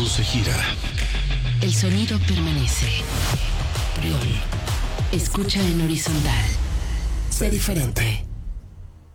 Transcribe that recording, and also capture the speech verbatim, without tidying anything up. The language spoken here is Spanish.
se gira. El sonido permanece. Escucha en horizontal. Sé diferente.